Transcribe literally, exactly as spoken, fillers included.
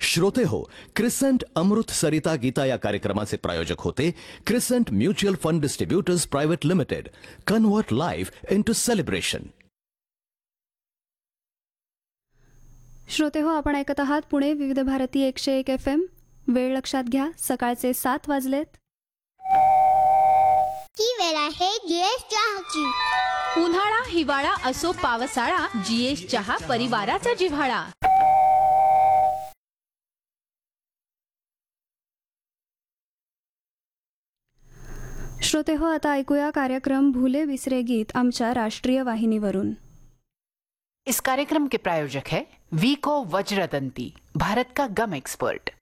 श्रोते हो, क्रिसेंट अमृत सरिता गीता या कार्यक्रमाचे प्रायोजक होते crescent mutual fund distributors private limited. Convert life into celebration. श्रोते हो, आपण ऐकत आहात पुणे विविध भारती एकशे एक एफ एम. वेळ लक्षात घ्या, सकाळचे सात वाजलेत. ही वेळ आहे जीएस चहाची. उन्हाळा हिवाळा असो पावसाळा, जीएस चहा परिवाराचा जिव्हाळा. श्रोते हो, आता ऐकूया कार्यक्रम भूले विसरे गीत आमच्या राष्ट्रीय वाहिनीवरून. इस कार्यक्रम के प्रायोजक है वीको वज्रदंती, भारत का गम एक्सपर्ट.